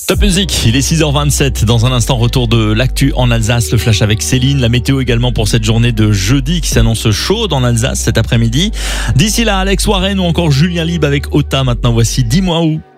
Top Music, il est 6h27. Dans un instant, retour de l'actu en Alsace, le flash avec Céline. La météo également pour cette journée de jeudi qui s'annonce chaude en Alsace cet après-midi. D'ici là, Alex Warren ou encore Julien Lieb avec Ota. Maintenant, voici Dis-moi où.